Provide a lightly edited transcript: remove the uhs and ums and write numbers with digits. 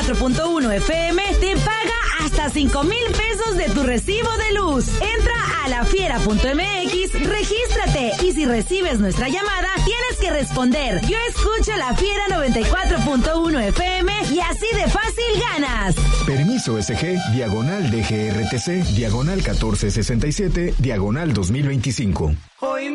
94.1 FM te paga hasta 5,000 pesos de tu recibo de luz. Entra a lafiera.mx, regístrate y si recibes nuestra llamada, tienes que responder: yo escucho La Fiera 94.1 FM y así de fácil ganas. Permiso SG, /DGRTC, /1467, /2025. Hoy